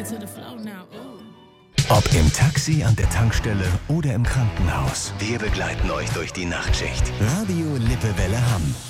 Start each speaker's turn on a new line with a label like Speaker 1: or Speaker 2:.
Speaker 1: Ob im Taxi, an der Tankstelle oder im Krankenhaus, wir begleiten euch durch die Nachtschicht. Radio Lippewelle Hamm.